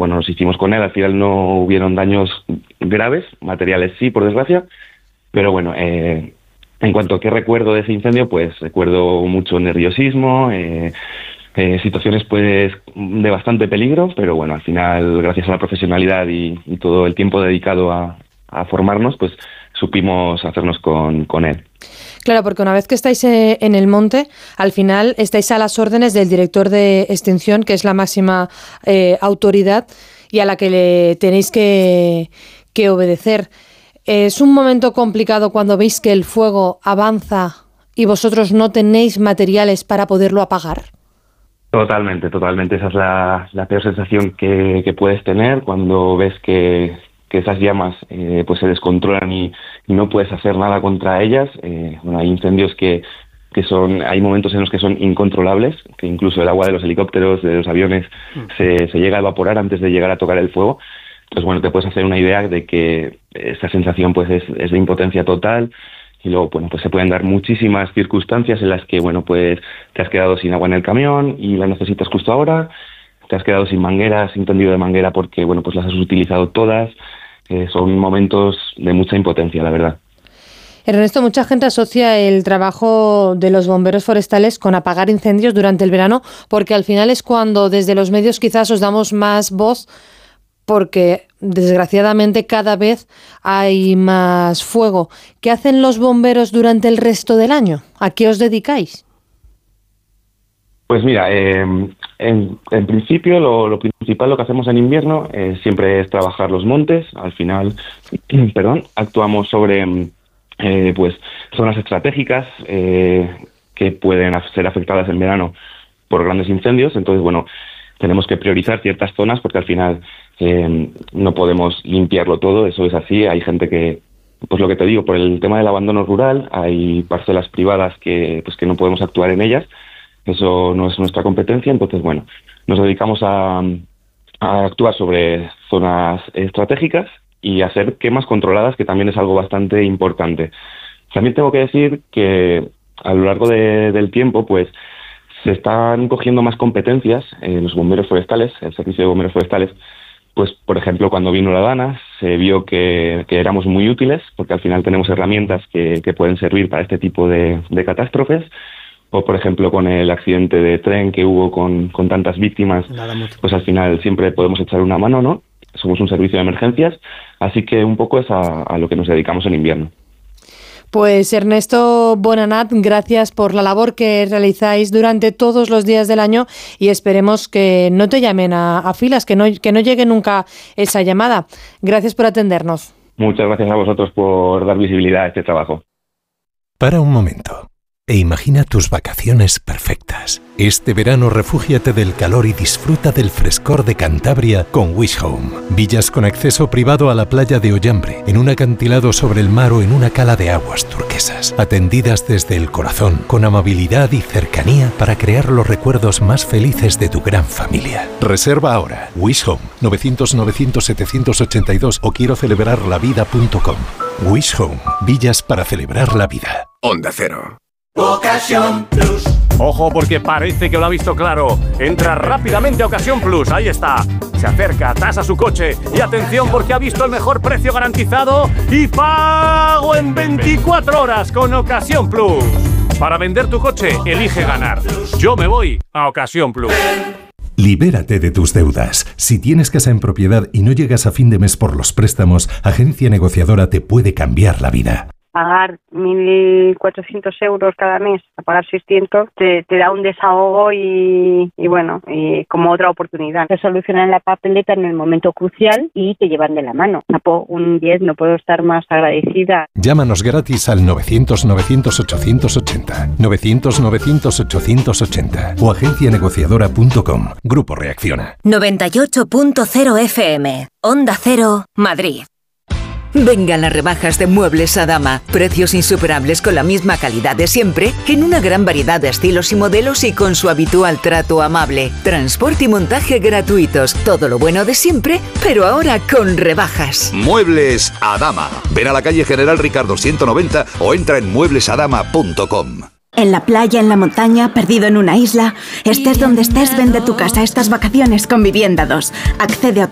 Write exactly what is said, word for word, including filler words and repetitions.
bueno, nos hicimos con él. Al final no hubieron daños graves, materiales sí, por desgracia, pero bueno, eh, en cuanto a qué recuerdo de ese incendio, pues recuerdo mucho nerviosismo, eh, eh, situaciones pues de bastante peligro, pero bueno, al final, gracias a la profesionalidad y, y todo el tiempo dedicado a, a formarnos, pues supimos hacernos con, con él. Claro, porque una vez que estáis eh, en el monte, al final estáis a las órdenes del director de extinción, que es la máxima eh, autoridad y a la que le tenéis que, que obedecer. ¿Es un momento complicado cuando veis que el fuego avanza y vosotros no tenéis materiales para poderlo apagar? Totalmente, totalmente. Esa es la, la peor sensación que, que puedes tener cuando ves que, que esas llamas eh, pues se descontrolan y, y no puedes hacer nada contra ellas. Eh, bueno, hay incendios que, que son, hay momentos en los que son incontrolables, que incluso el agua de los helicópteros, de los aviones, mm. se, se llega a evaporar antes de llegar a tocar el fuego. Entonces, bueno, te puedes hacer una idea de que esa sensación pues es, es de impotencia total. Y luego, bueno, pues se pueden dar muchísimas circunstancias en las que, bueno, pues te has quedado sin agua en el camión y la necesitas justo ahora, te has quedado sin manguera, sin tendido de manguera porque, bueno, pues las has utilizado todas. Eh, son momentos de mucha impotencia, la verdad. Ernesto, mucha gente asocia el trabajo de los bomberos forestales con apagar incendios durante el verano, porque al final es cuando desde los medios quizás os damos más voz, porque desgraciadamente cada vez hay más fuego. ¿Qué hacen los bomberos durante el resto del año? ¿A qué os dedicáis? Pues mira, eh, en, en principio lo, lo principal lo que hacemos en invierno eh, siempre es trabajar los montes. Al final, perdón, actuamos sobre eh, pues zonas estratégicas eh, que pueden ser afectadas en verano por grandes incendios. Entonces, bueno, tenemos que priorizar ciertas zonas porque al final eh, no podemos limpiarlo todo, eso es así. Hay gente que, pues lo que te digo, por el tema del abandono rural, hay parcelas privadas que, pues que no podemos actuar en ellas, eso no es nuestra competencia. Entonces, bueno, nos dedicamos a, a actuar sobre zonas estratégicas y hacer quemas controladas, que también es algo bastante importante. También tengo que decir que a lo largo de, del tiempo, pues se están cogiendo más competencias en los bomberos forestales, el servicio de bomberos forestales. Pues, por ejemplo, cuando vino la DANA, se vio que, que éramos muy útiles, porque al final tenemos herramientas que, que pueden servir para este tipo de, de catástrofes. O, por ejemplo, con el accidente de tren que hubo con, con tantas víctimas, pues al final siempre podemos echar una mano, ¿no? Somos un servicio de emergencias, así que un poco es a, a lo que nos dedicamos en invierno. Pues Ernesto Bonanat, gracias por la labor que realizáis durante todos los días del año y esperemos que no te llamen a, a filas, que no, que no llegue nunca esa llamada. Gracias por atendernos. Muchas gracias a vosotros por dar visibilidad a este trabajo. Para un momento e imagina tus vacaciones perfectas. Este verano refúgiate del calor y disfruta del frescor de Cantabria con Wish Home. Villas con acceso privado a la playa de Ollambre, en un acantilado sobre el mar o en una cala de aguas turquesas. Atendidas desde el corazón, con amabilidad y cercanía para crear los recuerdos más felices de tu gran familia. Reserva ahora. Wish Home, novecientos novecientos setecientos ochenta y dos o quiero celebrar la vida punto com. Wish Home, villas para celebrar la vida. Onda Cero. Ocasión Plus. Ojo, porque parece que lo ha visto claro. Entra rápidamente a Ocasión Plus, ahí está. Se acerca, tasa su coche y atención porque ha visto el mejor precio garantizado y pago en veinticuatro horas con Ocasión Plus. Para vender tu coche, elige ganar. Yo me voy a Ocasión Plus. Libérate de tus deudas. Si tienes casa en propiedad y no llegas a fin de mes por los préstamos, Agencia Negociadora te puede cambiar la vida. Pagar mil cuatrocientos euros cada mes a pagar seiscientos te, te da un desahogo y, y bueno, y como otra oportunidad. Te solucionan la papeleta en el momento crucial y te llevan de la mano. Napo, un diez, no puedo estar más agradecida. Llámanos gratis al novecientos novecientos ochocientos ochenta, novecientos novecientos ochocientos ochenta o agencia negociadora punto com. Grupo Reacciona. noventa y ocho punto cero F M. Onda Cero, Madrid. Vengan las rebajas de Muebles Adama. Precios insuperables con la misma calidad de siempre, en una gran variedad de estilos y modelos y con su habitual trato amable. Transporte y montaje gratuitos. Todo lo bueno de siempre, pero ahora con rebajas. Muebles Adama. Ven a la calle General Ricardo ciento noventa o entra en muebles adama punto com. En la playa, en la montaña, perdido en una isla. Estés donde estés, vende tu casa estas vacaciones con Vivienda dos. Accede a tu